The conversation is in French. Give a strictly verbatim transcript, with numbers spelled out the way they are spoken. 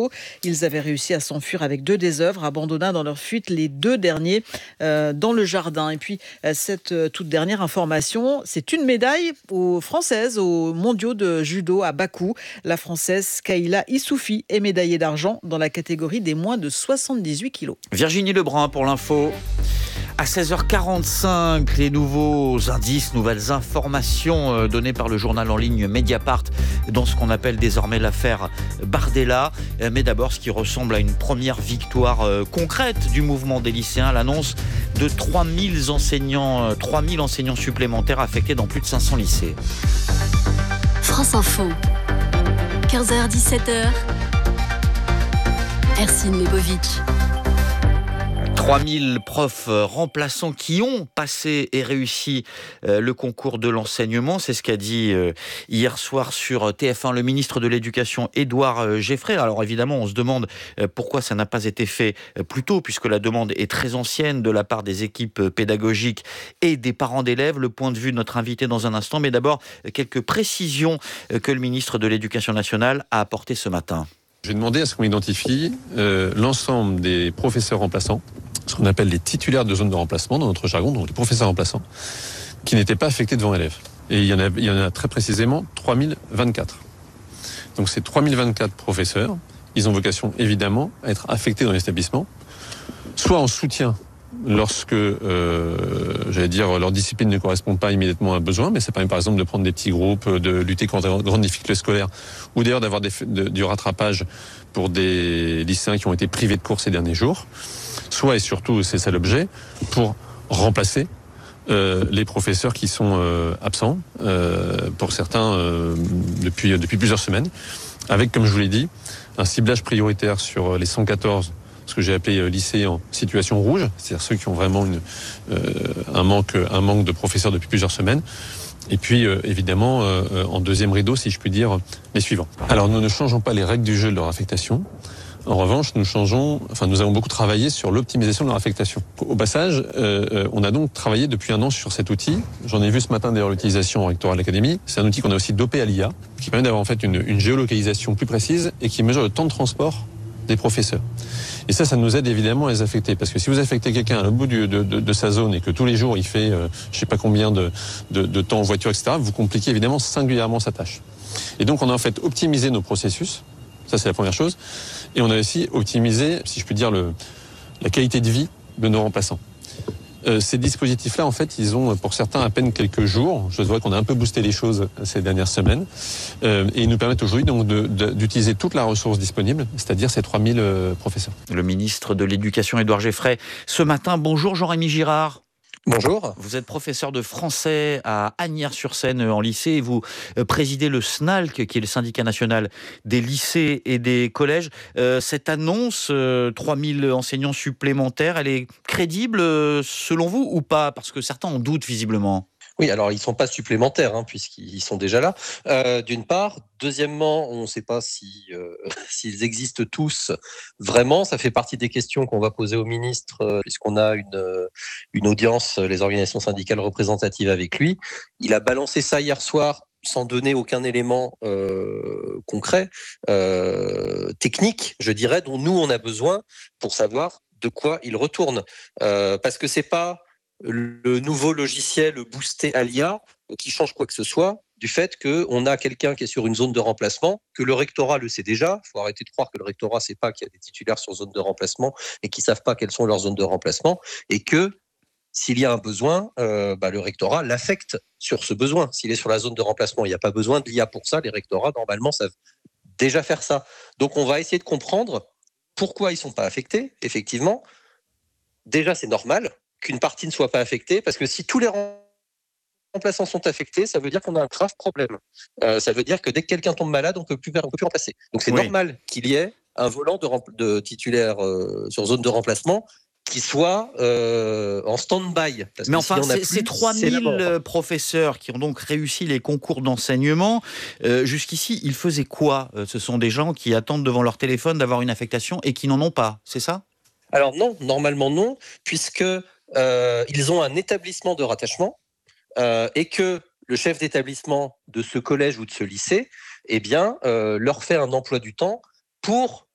tôt. Ils avaient réussi à s'enfuir avec deux des œuvres, abandonnant dans leur fuite les deux derniers euh, dans le jardin. Et puis, euh, cette euh, toute dernière information, c'est une médaille aux Françaises aux mondiaux de judo à Bakou. La Française Kayla Issoufi est médaillée d'argent dans la catégorie des moins de soixante-dix-huit kilos. Virginie Lebrun pour l'info. À seize heures quarante-cinq, les nouveaux indices, nouvelles informations données par le journal en ligne Mediapart dans ce qu'on appelle désormais l'affaire Bardella. Mais d'abord, ce qui ressemble à une première victoire concrète du mouvement des lycéens, l'annonce de trois mille enseignants, trois mille enseignants supplémentaires affectés dans plus de cinq cents lycées. France Info, quinze heures dix-sept heures, Ercine Lebovitch. trois mille profs remplaçants qui ont passé et réussi le concours de l'enseignement. C'est ce qu'a dit hier soir sur T F un le ministre de l'Éducation, Édouard Geffray. Alors évidemment, on se demande pourquoi ça n'a pas été fait plus tôt, puisque la demande est très ancienne de la part des équipes pédagogiques et des parents d'élèves. Le point de vue de notre invité dans un instant. Mais d'abord, quelques précisions que le ministre de l'Éducation nationale a apportées ce matin. J'ai demandé à ce qu'on identifie euh, l'ensemble des professeurs remplaçants, ce qu'on appelle les titulaires de zone de remplacement dans notre jargon, donc les professeurs remplaçants, qui n'étaient pas affectés devant élèves. Et il y en a, il y en a très précisément trois mille vingt-quatre. Donc ces trois mille vingt-quatre professeurs, ils ont vocation évidemment à être affectés dans l'établissement, soit en soutien lorsque, euh, j'allais dire, leur discipline ne correspond pas immédiatement à un besoin, mais ça permet par exemple de prendre des petits groupes, de lutter contre les grandes difficultés scolaires, ou d'ailleurs d'avoir des, de, du rattrapage pour des lycéens qui ont été privés de cours ces derniers jours, soit et surtout, c'est ça l'objet, pour remplacer euh, les professeurs qui sont euh, absents, euh, pour certains euh, depuis, depuis plusieurs semaines, avec, comme je vous l'ai dit, un ciblage prioritaire sur les cent quatorze ce que j'ai appelé lycées en situation rouge, c'est-à-dire ceux qui ont vraiment une, euh, un, manque, un manque de professeurs depuis plusieurs semaines. Et puis, euh, évidemment, euh, en deuxième rideau, si je puis dire, les suivants. Alors, nous ne changeons pas les règles du jeu de leur affectation. En revanche, nous changeons, enfin, nous avons beaucoup travaillé sur l'optimisation de leur affectation. Au passage, euh, on a donc travaillé depuis un an sur cet outil. J'en ai vu ce matin d'ailleurs l'utilisation au rectorat de l'académie. C'est un outil qu'on a aussi dopé à l'I A, qui permet d'avoir en fait une, une géolocalisation plus précise et qui mesure le temps de transport des professeurs. Et ça, ça nous aide évidemment à les affecter. Parce que si vous affectez quelqu'un à l'autre bout du, de, de, de sa zone et que tous les jours il fait euh, je ne sais pas combien de, de, de temps en voiture, et cetera, vous compliquez évidemment singulièrement sa tâche. Et donc on a en fait optimisé nos processus. Ça, c'est la première chose. Et on a aussi optimisé, si je puis dire, le, la qualité de vie de nos remplaçants. Euh, ces dispositifs-là, en fait, ils ont pour certains à peine quelques jours. Je vois qu'on a un peu boosté les choses ces dernières semaines. Euh, et ils nous permettent aujourd'hui donc de, de, d'utiliser toute la ressource disponible, c'est-à-dire ces trois mille euh, professeurs. Le ministre de l'Éducation, Édouard Geffray, ce matin. Bonjour Jean-Rémy Girard. Bonjour. Vous êtes professeur de français à Asnières-sur-Seine en lycée et vous présidez le S N A L C, qui est le syndicat national des lycées et des collèges. Euh, cette annonce, euh, trois mille enseignants supplémentaires, elle est crédible euh, selon vous ou pas? Parce que certains en doutent visiblement. Oui, alors ils ne sont pas supplémentaires, hein, puisqu'ils sont déjà là, euh, d'une part. Deuxièmement, on ne sait pas si, euh, s'ils existent tous vraiment. Ça fait partie des questions qu'on va poser au ministre, euh, puisqu'on a une, euh, une audience, les organisations syndicales représentatives avec lui. Il a balancé ça hier soir sans donner aucun élément euh, concret, euh, technique, je dirais, dont nous, on a besoin pour savoir de quoi il retourne. Euh, parce que c'est pas le nouveau logiciel boosté à l'I A qui change quoi que ce soit, du fait qu'on a quelqu'un qui est sur une zone de remplacement, que le rectorat le sait déjà. Il faut arrêter de croire que le rectorat ne sait pas qu'il y a des titulaires sur zone de remplacement et qu'ils ne savent pas quelles sont leurs zones de remplacement, et que s'il y a un besoin, euh, bah, le rectorat l'affecte sur ce besoin. S'il est sur la zone de remplacement, il n'y a pas besoin de l'I A pour ça. Les rectorats, normalement, savent déjà faire ça. Donc, on va essayer de comprendre pourquoi ils ne sont pas affectés, effectivement. Déjà, c'est normal qu'une partie ne soit pas affectée, parce que si tous les remplaçants sont affectés, ça veut dire qu'on a un grave problème. Euh, ça veut dire que dès que quelqu'un tombe malade, on ne peut plus remplacer. Donc c'est oui. normal qu'il y ait un volant de, rempl- de titulaire euh, sur zone de remplacement qui soit euh, en stand-by. Parce Mais que enfin, si c'est, plus, ces trois mille professeurs qui ont donc réussi les concours d'enseignement, euh, jusqu'ici, ils faisaient quoi? Ce sont des gens qui attendent devant leur téléphone d'avoir une affectation et qui n'en ont pas, c'est ça? Alors non, normalement non, puisque Euh, ils ont un établissement de rattachement euh, et que le chef d'établissement de ce collège ou de ce lycée, eh bien, euh, leur fait un emploi du temps pour